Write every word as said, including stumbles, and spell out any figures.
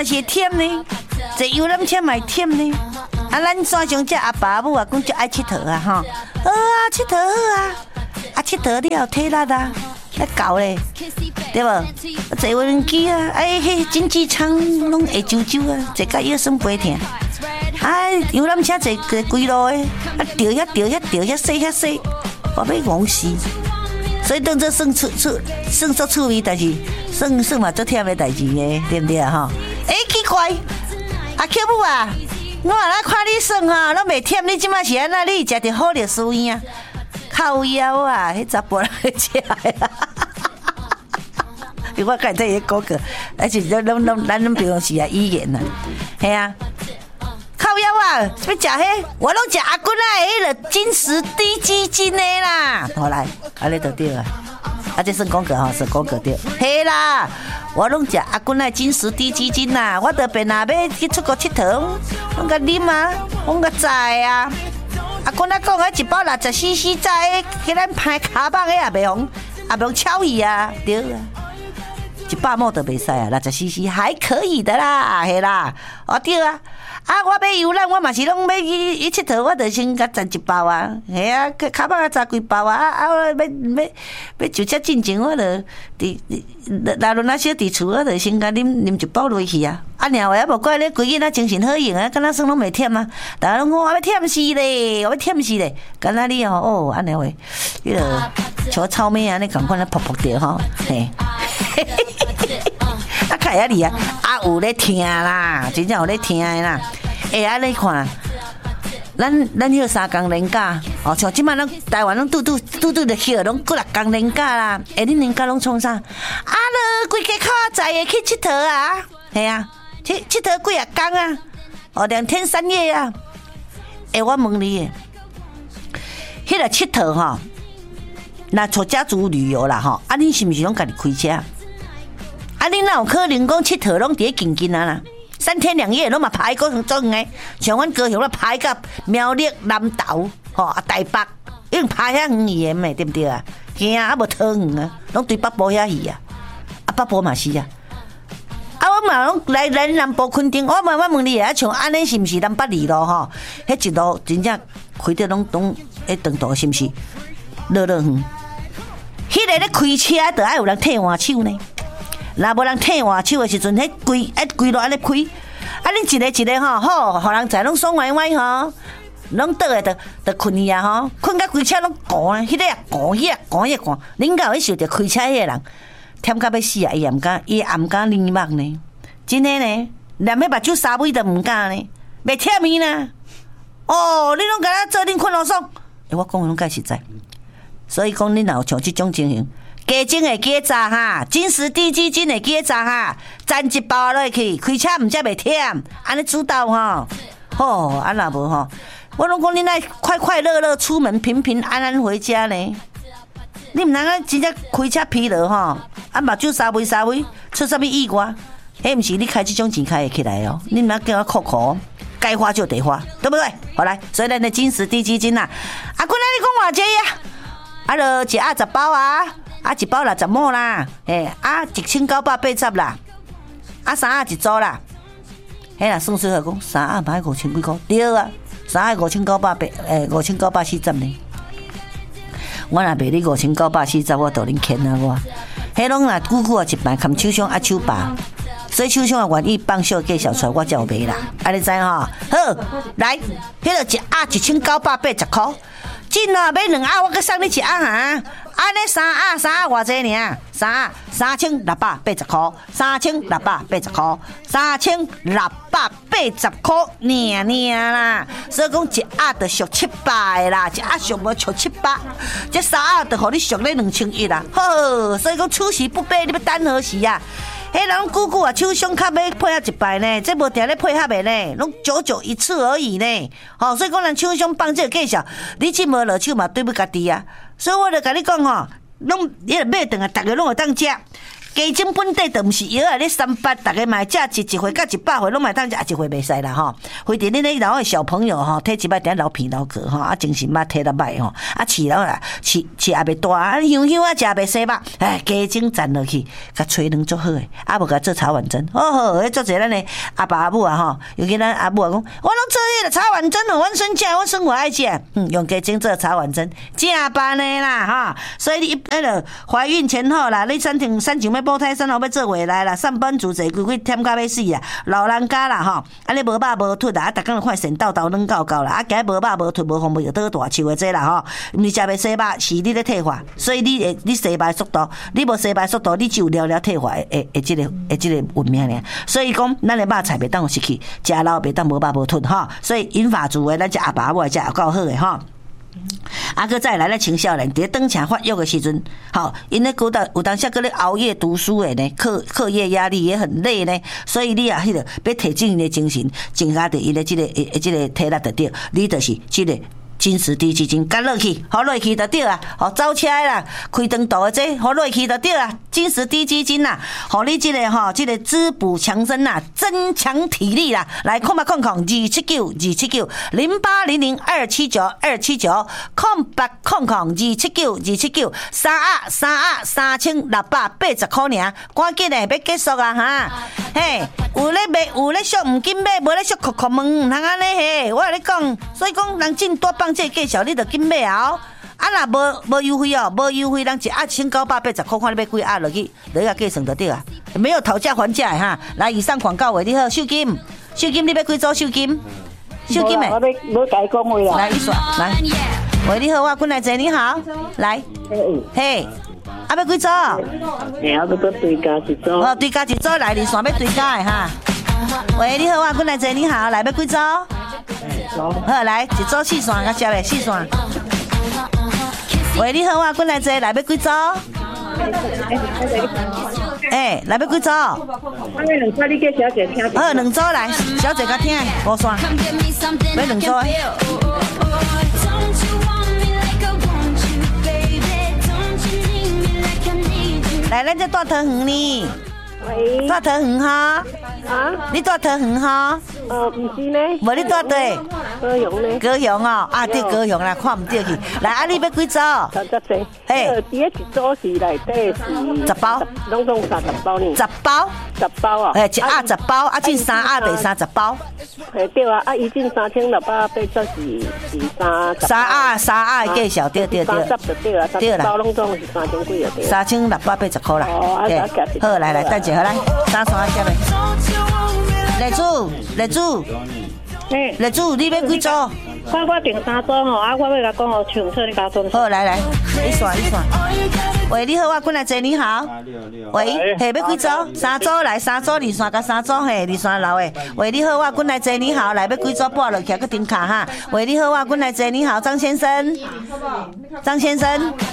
是会忝呢，坐游览车嘛会忝呢。啊，咱山上这阿爸母啊，讲就爱佚佗啊，吼，好啊，佚佗好啊，啊，佚佗了有体力啊，来搞咧，对无？坐无人机啊，哎，迄经济舱拢会揪揪啊，坐甲腰酸背疼。哎，游览车坐坐规路诶，啊，调遐调遐调遐细遐细，我要戆死。所以当作算趣趣算足趣味，但是算算嘛足忝诶代志诶，对不对啊？吼，哎，奇怪，阿 Q 母啊！我啊，来看你算哈，拢袂忝。你即马是安那？你食着好着输赢，靠腰啊！迄查甫人会食的。我刚才也讲过，而且咱咱咱咱咱平时啊语言啊，系啊，靠腰啊！要食迄，我拢食阿君啊，迄个金石低基金的啦。好来，安尼就对啊。啊，这算讲过吼，算讲过对。嘿啦，我拢食阿君啊金石低基金啦。我特别若要去出国佚佗，我甲啉啊，我甲知啊。阿君啊讲迄一包六十 C C 载，迄咱拍卡棒的也袂红，也袂红超伊啊，对啊。一百毛都袂使啊，六十 C C 还可以的啦，嘿啦，哦对啊。啊，我要游览，我嘛是拢要去去佚佗，我就先甲攒一包啊，嘿啊，卡巴啊扎几包啊，啊，我要要要就遮进前，我就伫那论那小伫厝，我就先甲啉啉一包落去啊。啊，然后也无怪咧，规日仔精神好用啊，敢若算拢袂忝啊。大家拢讲我要忝死咧，我要忝死咧，敢若你哦哦，安尼话，迄个像草莓啊，你共款咧噗噗着吼，嘿。啊，看遐哩啊，啊有咧听啦，真正有咧听的啦。哎，啊你看，咱咱迄三工年假，哦，像即摆咱台湾拢拄拄拄拄着歇，拢过六工年假啦。哎，恁年假拢创啥？啊，了规家口仔载的去佚佗啊，系啊，佚佚佗几啊工啊，哦，两天三夜啊。哎，我问你，迄个佚佗吼，那做家族旅游啦吼，啊，恁是毋是拢家己开车？啊，恁哪有可能讲佚佗拢伫咧近近啊啦？三天两夜拢嘛排过很远诶，像阮高雄咧排到苗栗、南投、吼啊台北，已经排遐远去诶，对不对啊？惊啊，无讨远啊，拢对北部遐去啊，啊北部嘛是啊。啊，我嘛拢来来南部垦丁，我嘛我问你啊，像安尼是毋是南北二路吼？迄一路真正开得拢拢迄长途是毋是？落落远，迄个咧开车，就爱有人替换手呢。若无人替换手的时阵，迄规一规路安尼开，啊，恁一个一个吼，好，互人知拢爽歪歪吼，拢倒来就就困去啊吼，困到规车拢寒，迄个也寒，迄个寒，迄个寒，恁敢有去受着开车迄个人，忝到要死啊！伊也毋敢，伊也毋敢啉目呢，真诶呢，连迄目睭沙尾都毋敢呢，袂忝伊呢。哦，你拢甲咱做恁困好爽，欸，我讲的拢介实在，所以讲恁若有像即种情形。加精会加炸哈，金石低基金会加炸哈，攒一包落去，开车毋则袂忝，安尼主导吼，吼，啊若无吼，我拢讲恁爱快快乐乐出门，平平安安回家呢。你毋通啊，真正开车疲劳吼，啊目睭沙微沙微，出啥物意外？迄毋是你开即种钱开会起来哦，你毋通叫我哭哭，该花就得花，对不对？好来，所以咱的金石低基金呐，啊，过来你讲偌济啊？啊，就一盒十包啊。啊，一包六十毛啦，嘿，啊，一千九百八十啦，啊，三盒一组啦，嘿啦，算算来讲，三盒买五千几块，对啊，三盒五千九百八，诶，五千九百四十呢。我若卖你五千九百四十，我都恁欠啊我。迄拢若久久啊一摆，含手商啊手把，所以手商也愿意放小介绍出来，我才有卖啦。啊，你知吼？好，来，迄个一盒一千九百八十块。真啊，买两盒，我搁送你一盒哈。安尼三盒，三盒偌济尔？三盒三千六百八十块，三千六百八十块，三千六百八十块，尔尔啦。所以讲一盒就俗七百啦，一盒俗无俗七百，这三盒就互你俗咧两千一啦。好，所以讲此时不买，你要等何时啊？迄人久久啊，手上较要配合一摆呢，这无定咧配合的呢，拢久久一次而已呢。吼、哦，所以讲人手上放这个介绍，你即无落手嘛对不家己啊。所以我就甲你讲吼，拢你买顿啊，逐个拢会当食。 鸡精本地就毋是药啊，你三八大家买食一一回甲一百回拢买当食一回袂使啦吼。非得你咧老的小朋友吼，摕一摆点老鼻老咳吼，啊精神嘛摕得歹吼，啊饲了啦，饲饲也袂大，啊香香啊食袂细吧，哎鸡精蘸落去，甲吹两足好诶，啊无甲做茶碗蒸，哦好，迄足侪咱诶阿爸阿母啊吼，尤其咱阿母啊讲，我拢做迄个茶碗蒸哦，阮孙食，阮孙我爱食，嗯，用鸡精做茶碗蒸，正办诶啦哈，所以你迄个怀孕前后啦，你三庭三上要保胎，三后要做回来啦，上班族坐规规忝到要死啊，老人家啦吼，啊你无肉无突啊，啊逐工看神叨叨软到到啦，啊今日无肉无突无风无倒大树诶这啦吼，毋是食袂细肉，是你咧退化，所以你会你细肉速度，你无细肉速度，你只有了了退化诶诶诶，即个诶即个运命尔。所以讲，咱诶肉菜袂当有失去，食老袂当无肉无突吼。所以银发族诶，咱食阿爸母食也够好诶吼。啊，搁再来咧青少年，伫咧当前发育诶时阵，吼，因咧有当有当时搁咧熬夜读书诶呢，课课业压力也很累呢，所以你啊，迄个要提振因诶精神，增加着因诶即个诶即个体力着对，你就是即个。金石低基金，加落去，好落去就对啊，好走车啦，开长途的这，好落去就对啊，金石低基金啦，好你这个哈，这个滋补强身啦，增强体力啦，来空八空空二七九二七九零八零零二七九二七九空八空空二七九二七九三啊三啊三千六百八十块尔，赶紧嘞要结束啊哈，嘿，有咧卖有咧俗唔紧买，无咧俗哭哭问，唔通安尼嘿，我跟你讲，所以讲人进多帮。这介绍你着紧买哦，啊若无无优惠哦，无优惠，人一压千九百八十块，看你要几压落去，你个计算就对啊，没有讨价还价的哈。来，以上广告为你好，秀金，秀金你要几组秀金？秀金诶， 我要我改讲话啊。 来一刷，来，喂你好，我君来姐你好，来，嘿，啊要几组？ 嘿，我要搁对加一组。 哦，对加一组来，你线要对加的哈。喂你好，我君来姐你好，来要几组？好，来一组四线，甲接嘞四线。喂，你好，我滚来坐，来要几组？哎，来要几组？ 我两组，你叫小姐听。 好，两组来，小姐甲听，五线，要两组。来，咱这大桃园呢？ 喂。 大桃园哈？ 啊？ 你大桃园哈？ 呃，唔是呢。 无你住对？ 高雄呢？ 高雄哦，啊对高雄啦，看唔对去。来，啊你要几组？ 三十四。嘿，第一组是内底是十包， 拢总三十包呢。 十包？ 十包啊？ 哎，一鸭十包，啊进三鸭第三十包。 哎对啊，啊一进三千六百八十是是三。 三鸭三鸭的介绍，对对对。 三十就对啦，对啦。包拢总是三千几就对。 三千六百八十块啦。 哦，啊好，来来，等一下来，三三接嘞。来主，来主。 嘿， 来主，你要几组？ 我我订三组吼，啊，我要甲讲哦，唱错你甲准。 好，来来，你算你算。喂，你好，我滚来坐，你好。喂，嘿，要几组？三组来，三组二线甲三组嘿，二线老诶。喂，你好，我滚来坐，你好，来要几组拨落去个顶卡哈。喂，你好，我滚来坐，你好，张先生。张先生。